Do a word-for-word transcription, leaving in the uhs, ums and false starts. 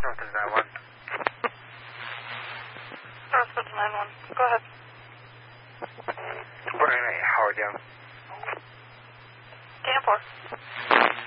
Northwoods nine one. Northwoods nine one. Go ahead. What are you, Howard Young? Camp four.